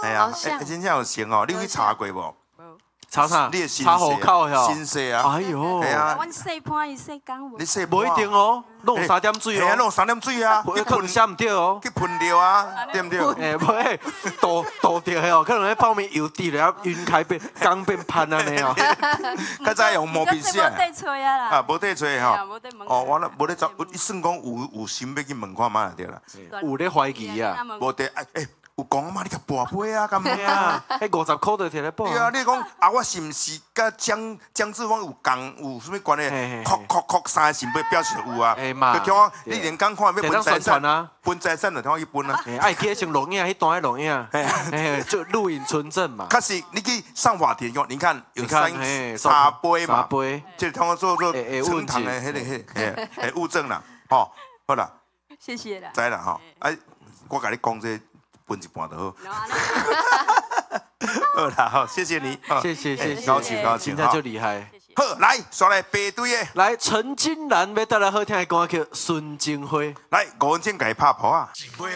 哎呀，真正有成哦，你有去查过无？ 查啥？ 你的身查户口哟。 身世啊！ 哎呦， 系啊， 阮洗盘伊洗工无？ 你洗无一定哦，弄3点水系啊， 哦， 弄3点水啊， 可能写唔对哦， 去喷掉啊，对不对？ 诶，不会，倒掉的哦，可能迄泡面油滴了，晕开变刚变pan安尼哦。 较早用毛笔写。 无得吹啊啦。 啊，无得吹吼。 无得问。 哦，我咧无咧找，你算讲有心要去问看嘛就对啦。 有咧怀疑啊。 无得，有讲嘛？你甲跋杯啊，干咩啊？迄50块就摕来报。 对啊，你讲啊，我是毋是甲江志芳有共有啥物关系？哭三个心杯表示有啊。 嘛。 就听我，你连讲看要分财产啊， 分财产就听我去分啊。 爱去先录影，迄段录影。就录影存证嘛。 可是你去上法庭讲，你看有茶杯嘛，就通过做呈堂的迄个物证啦，吼，好啦。 谢谢啦。 知啦吼，我甲你讲这。分一半就好。好啦，好，谢谢你， 谢谢， 高兴， 现在就厉害。 好，来，刷来排队的， 来，陈金兰要带来好听的歌曲《孙金辉》。 来，5分钟给伊拍谱啊。